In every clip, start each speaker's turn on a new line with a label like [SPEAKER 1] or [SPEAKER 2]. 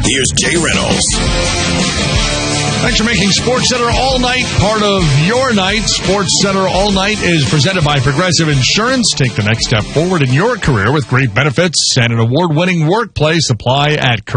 [SPEAKER 1] Here's Jay Reynolds.
[SPEAKER 2] Thanks for making SportsCenter All Night part of your night. SportsCenter All Night is presented by Progressive Insurance. Take the next step forward in your career with great benefits and an award-winning workplace. Apply at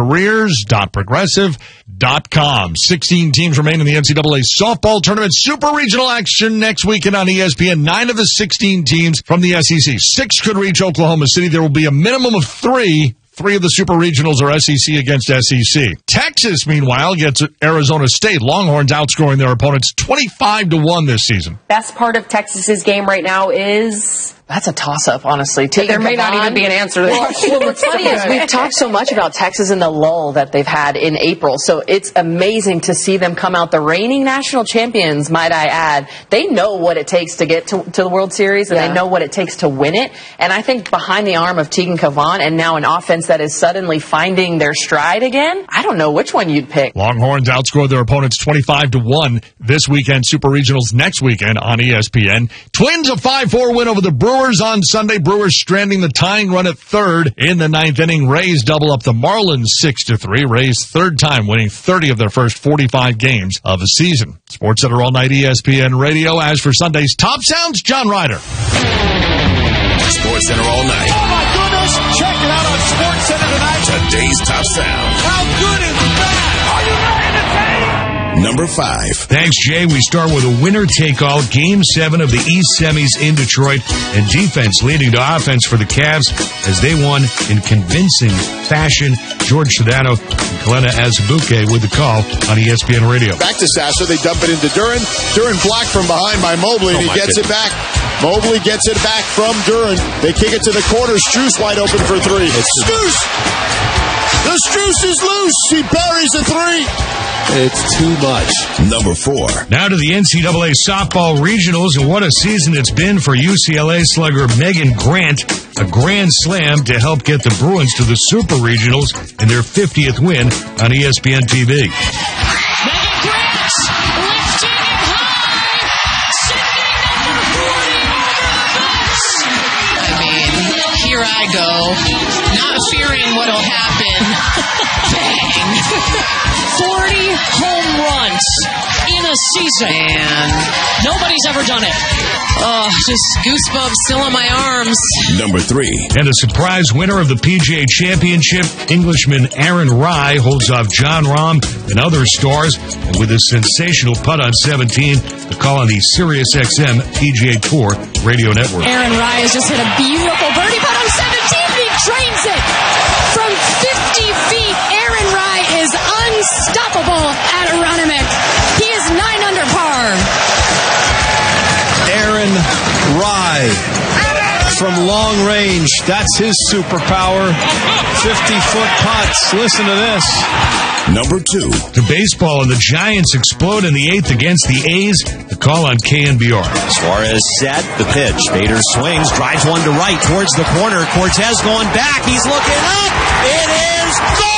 [SPEAKER 2] careers.progressive.com. 16 teams remain in the NCAA softball tournament. Super regional action next weekend on ESPN. 9 of the 16 teams from the SEC. 6 could reach Oklahoma City. There will be a minimum of 3. 3 of the super regionals are SEC against SEC. Texas, meanwhile, gets Arizona State. Longhorns outscoring their opponents 25-1 this season.
[SPEAKER 3] Best part of Texas's game right now is...
[SPEAKER 4] That's a toss-up, honestly.
[SPEAKER 3] There may not even be an answer to that.
[SPEAKER 4] Well, what's funny is we've talked so much about Texas and the lull that they've had in April, so it's amazing to see them come out the reigning national champions, might I add. They know what it takes to get to the World Series, and they know what it takes to win it. And I think behind the arm of Tegan Cavan and now an offense that is suddenly finding their stride again, I don't know which one you'd pick.
[SPEAKER 2] Longhorns outscored their opponents 25-1 this weekend. Super regionals next weekend on ESPN. Twins a 5-4 win over the Brewers on Sunday. Brewers stranding the tying run at third in the 9th inning. Rays double up the Marlins 6-3. Rays third time winning 30 of their first 45 games of the season. SportsCenter All Night ESPN Radio. As for Sunday's top sounds, John Ryder.
[SPEAKER 1] SportsCenter All Night.
[SPEAKER 5] Oh my goodness! Check it out on SportsCenter tonight.
[SPEAKER 1] Today's top sound.
[SPEAKER 5] How good is that? Are you ready to take?
[SPEAKER 1] Number 5.
[SPEAKER 6] Thanks, Jay. We start with a winner-take-all Game 7 of the East Semis in Detroit, and defense leading to offense for the Cavs as they won in convincing fashion. George Sedano and Kalena Azubuike with the call on ESPN Radio.
[SPEAKER 7] Back to Sasser. They dump it into Duren. Duren blocked from behind by Mobley, and he gets it back. Mobley gets it back from Duren. They kick it to the corner. Strus wide open for 3. Strus! The Strus is loose. He buries a 3.
[SPEAKER 8] It's too much.
[SPEAKER 1] Number 4.
[SPEAKER 6] Now to the NCAA softball regionals, and what a season it's been for UCLA slugger Megan Grant. A grand slam to help get the Bruins to the Super Regionals in their 50th win on ESPN TV.
[SPEAKER 9] Megan Grant lifting it high, sending number 40 over the bus. I mean, here I go, not fearing what'll happen. Bang. 40 home runs in a season, and nobody's ever done it. Oh, just goosebumps still on my arms.
[SPEAKER 1] Number 3.
[SPEAKER 6] And a surprise winner of the PGA Championship, Englishman Aaron Rai holds off Jon Rahm and other stars, and with a sensational putt on 17, the call on the SiriusXM PGA Tour radio network.
[SPEAKER 9] Aaron Rai has just hit a beautiful birdie putt on 17. He drains it from 50 feet. Aaron Rai is unstoppable at Aronimink. He is 9 under par.
[SPEAKER 8] Aaron Rai from long range. That's his superpower. 50-foot putts. Listen to this.
[SPEAKER 1] Number 2.
[SPEAKER 6] To baseball, and the Giants explode in the 8th against the A's. The call on KNBR.
[SPEAKER 10] Suarez set the pitch. Bader swings, drives one to right towards the corner. Cortez going back. He's looking up. It is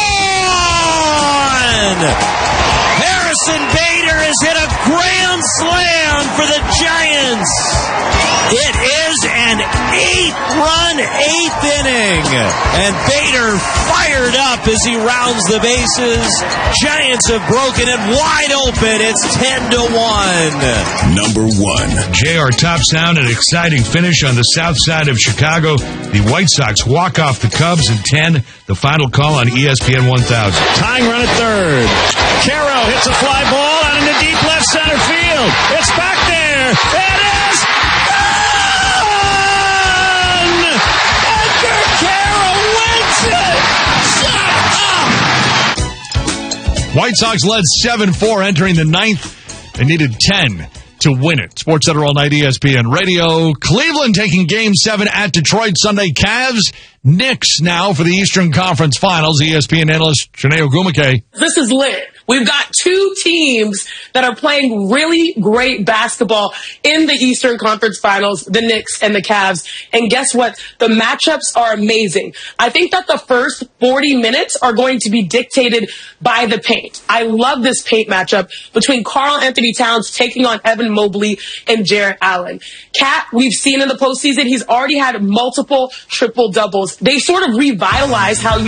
[SPEAKER 10] gone! Harrison Bader has hit a grand slam for the Giants. It is an 8-run 8th inning. And Bader fired up as he rounds the bases. Giants have broken it wide open. It's 10-1.
[SPEAKER 1] Number 1.
[SPEAKER 6] JR top sound, an exciting finish on the south side of Chicago. The White Sox walk off the Cubs in 10. The final call on ESPN 1000.
[SPEAKER 5] Tying run at third. Caro hits a fly ball out into deep left center field. It's back there. It is gone! Edgar Caro wins it!
[SPEAKER 2] White Sox led 7-4 entering the 9th. They needed 10 to win it. SportsCenter All Night ESPN Radio. Cleveland taking Game 7 at Detroit Sunday. Cavs, Knicks now for the Eastern Conference Finals. ESPN analyst Chiney Ogwumike.
[SPEAKER 11] This is lit. We've got 2 teams that are playing really great basketball in the Eastern Conference Finals, the Knicks and the Cavs. And guess what? The matchups are amazing. I think that the first 40 minutes are going to be dictated by the paint. I love this paint matchup between Karl Anthony Towns taking on Evan Mobley and Jarrett Allen. Cat, we've seen in the postseason, he's already had multiple triple-doubles. They sort of revitalized how